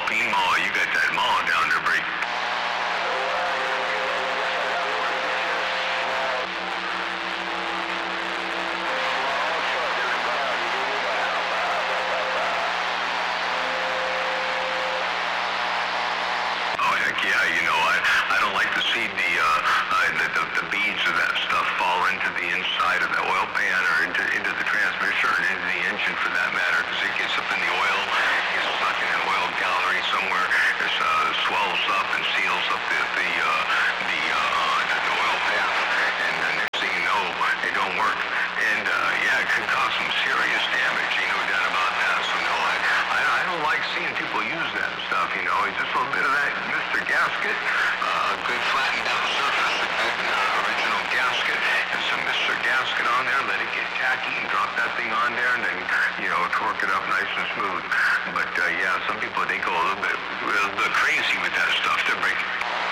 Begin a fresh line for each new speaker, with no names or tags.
Alpine Mall. You got that mall down there, break. Yeah, I don't like to see the beads of that stuff fall into the inside of the oil pan or into the transmission or into the engine for that matter, because it gets up in the oil, gets stuck in an oil gallery somewhere, it swells up and seals up the oil path, and the next thing you know, it don't work. And it can cause some serious damage, no doubt about that. So no, I don't like seeing people use that stuff, just a little bit of that Mr. Gasket, a good flattened out surface, a good original gasket, and some Mr. Gasket on there, let it get tacky and drop that thing on there, and then, torque it up nice and smooth. But some people, they go a little bit crazy with that stuff to break.